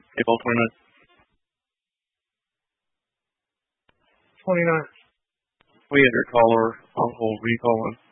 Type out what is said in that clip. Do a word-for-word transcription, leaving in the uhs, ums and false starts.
April twenty-ninth. twenty-nine. We had your caller on hold. Will you call in?